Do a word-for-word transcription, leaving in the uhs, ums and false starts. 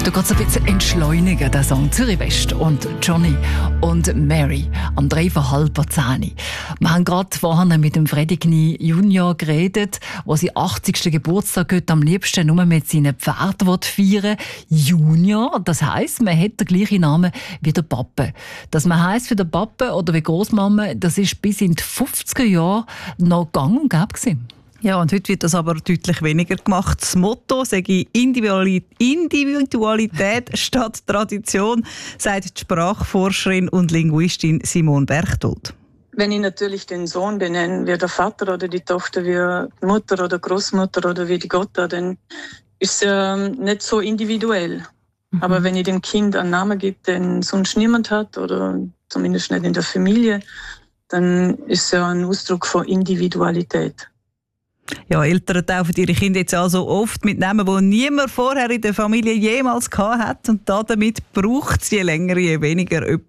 Da geht es ein bisschen entschleunigen, der Song Zürich West und Johnny und Mary am drei vor halb zehn. Wir haben gerade vorhin mit dem Freddy Knie Junior geredet, der seinen achtzigsten Geburtstag heute am liebsten nur mit seinen Pferden feiern will. Junior, das heisst, man hat den gleichen Namen wie der Pappe. Dass man heisst wie der Pappe oder wie Großmama, das ist bis in die fünfziger Jahre noch gang und gäbe gewesen. Ja, und heute wird das aber deutlich weniger gemacht. Das Motto sei Individualität statt Tradition, sagt die Sprachforscherin und Linguistin Simone Berchtold. Wenn ich natürlich den Sohn benenne, wie der Vater oder die Tochter, wie die Mutter oder Großmutter oder wie die Gotta, dann ist es äh, nicht so individuell. Mhm. Aber wenn ich dem Kind einen Namen gebe, den sonst niemand hat oder zumindest nicht in der Familie, dann ist es ja ein Ausdruck von Individualität. Ja, Eltern taufen ihre Kinder jetzt also oft mit Namen, die niemand vorher in der Familie jemals gehabt hat. Und damit braucht es je länger, je weniger